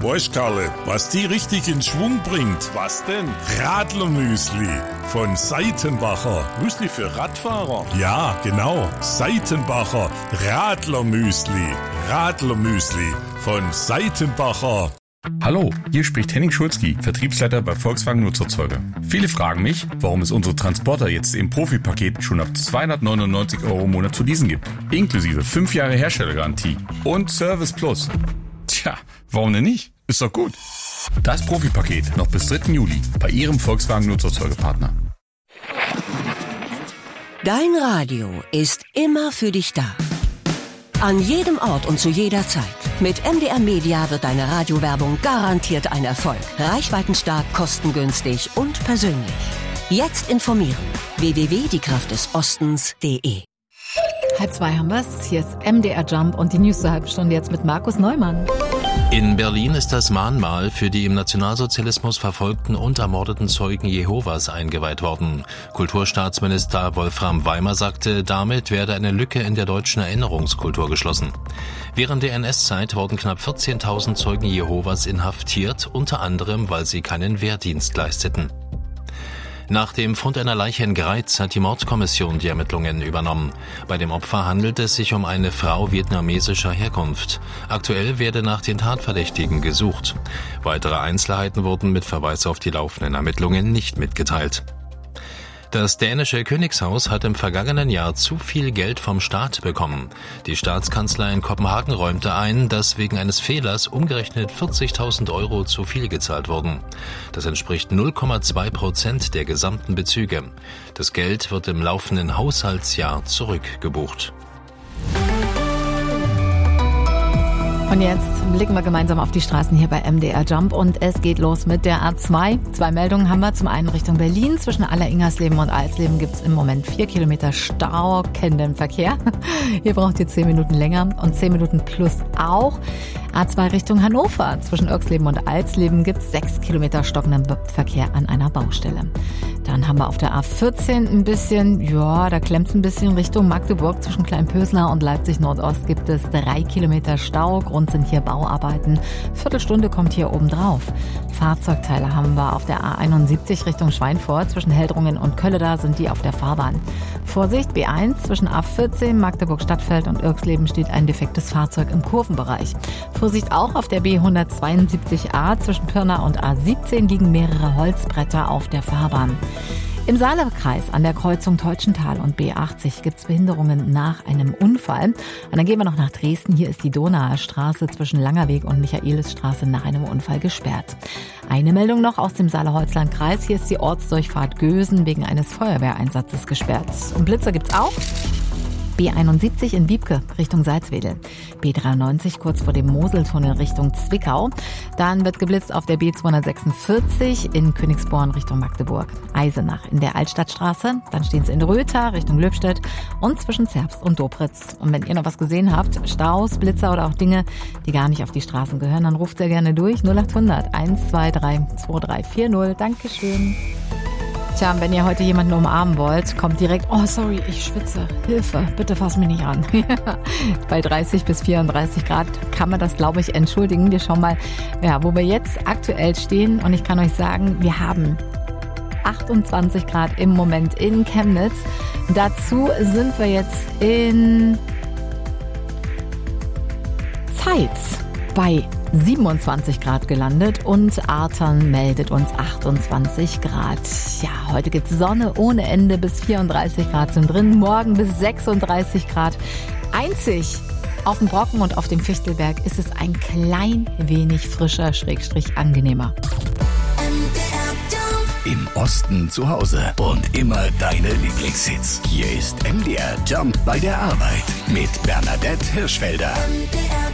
Weißt Karle, was die richtig in Schwung bringt? Was denn? Radlermüsli von Seitenbacher. Müsli für Radfahrer? Ja, genau. Seitenbacher Radlermüsli. Radlermüsli von Seitenbacher. Hallo, hier spricht Henning Schulzki, Vertriebsleiter bei Volkswagen Nutzerzeuger. Viele fragen mich, warum es unsere Transporter jetzt im Profipaket schon ab 299 € im Monat zu leasen gibt. Inklusive 5 Jahre Herstellergarantie und Service Plus. Tja, warum denn nicht? Ist doch gut. Das Profipaket noch bis 3. Juli bei Ihrem Volkswagen Nutzerzeugerpartner. Dein Radio ist immer für dich da. An jedem Ort und zu jeder Zeit. Mit MDR Media wird deine Radiowerbung garantiert ein Erfolg. Reichweitenstark, kostengünstig und persönlich. Jetzt informieren. www.diekraftdesostens.de. 1:30 haben wir's. Hier ist MDR Jump und die News zur Halbstunde jetzt mit Markus Neumann. In Berlin ist das Mahnmal für die im Nationalsozialismus verfolgten und ermordeten Zeugen Jehovas eingeweiht worden. Kulturstaatsminister Wolfram Weimer sagte, damit werde eine Lücke in der deutschen Erinnerungskultur geschlossen. Während der NS-Zeit wurden knapp 14.000 Zeugen Jehovas inhaftiert, unter anderem, weil sie keinen Wehrdienst leisteten. Nach dem Fund einer Leiche in Greiz hat die Mordkommission die Ermittlungen übernommen. Bei dem Opfer handelt es sich um eine Frau vietnamesischer Herkunft. Aktuell werde nach den Tatverdächtigen gesucht. Weitere Einzelheiten wurden mit Verweis auf die laufenden Ermittlungen nicht mitgeteilt. Das dänische Königshaus hat im vergangenen Jahr zu viel Geld vom Staat bekommen. Die Staatskanzlei in Kopenhagen räumte ein, dass wegen eines Fehlers umgerechnet 40.000 € zu viel gezahlt wurden. Das entspricht 0,2% der gesamten Bezüge. Das Geld wird im laufenden Haushaltsjahr zurückgebucht. Und jetzt blicken wir gemeinsam auf die Straßen hier bei MDR Jump und es geht los mit der A2. 2 Meldungen haben wir. Zum einen Richtung Berlin. Zwischen Aller-Ingersleben und Alsleben gibt es im Moment 4 Kilometer stockenden Verkehr. Hier braucht ihr 10 Minuten länger und 10 Minuten plus auch. A2 Richtung Hannover. Zwischen Irxleben und Alsleben gibt es 6 Kilometer stockenden Verkehr an einer Baustelle. Dann haben wir auf der A14 ein bisschen, da klemmt es ein bisschen Richtung Magdeburg. Zwischen Kleinpöslar und Leipzig Nordost gibt es 3 Kilometer Stau. Grund sind hier Bauarbeiten. Viertelstunde kommt hier oben drauf. Fahrzeugteile haben wir auf der A71 Richtung Schweinfurt. Zwischen Heldrungen und Kölleda sind die auf der Fahrbahn. Vorsicht, B1 zwischen A14, Magdeburg-Stadtfeld und Irxleben steht ein defektes Fahrzeug im Kurvenbereich. Vorsicht auch auf der B172a zwischen Pirna und A17 liegen mehrere Holzbretter auf der Fahrbahn. Im Saarlandkreis an der Kreuzung Teutschental und B80 gibt es Behinderungen nach einem Unfall. Und dann gehen wir noch nach Dresden. Hier ist die Donauer Straße zwischen Langerweg und Michaelisstraße nach einem Unfall gesperrt. Eine Meldung noch aus dem Saale-Holzland-Kreis. Hier ist die Ortsdurchfahrt Gösen wegen eines Feuerwehreinsatzes gesperrt. Und Blitzer gibt's auch. B71 in Biebke Richtung Salzwedel, B93 kurz vor dem Moseltunnel Richtung Zwickau. Dann wird geblitzt auf der B246 in Königsborn Richtung Magdeburg. Eisenach in der Altstadtstraße, dann stehen sie in Rötha Richtung Löbstedt und zwischen Zerbst und Dobritz. Und wenn ihr noch was gesehen habt, Staus, Blitzer oder auch Dinge, die gar nicht auf die Straßen gehören, dann ruft sehr gerne durch 0800 123 2340. Dankeschön. Tja, wenn ihr heute jemanden umarmen wollt, kommt direkt, oh sorry, ich schwitze, Hilfe, bitte fass mich nicht an. Bei 30 bis 34 Grad kann man das, glaube ich, entschuldigen. Wir schauen mal, wo wir jetzt aktuell stehen und ich kann euch sagen, wir haben 28 Grad im Moment in Chemnitz. Dazu sind wir jetzt in Zeitz bei 27 Grad gelandet und Artern meldet uns 28 Grad. Ja, heute gibt's Sonne ohne Ende, bis 34 Grad sind drin, morgen bis 36 Grad. Einzig auf dem Brocken und auf dem Fichtelberg ist es ein klein wenig frischer, angenehmer. Im Osten zu Hause und immer deine Lieblingshits. Hier ist MDR Jump bei der Arbeit mit Bernadette Hirschfelder. MDR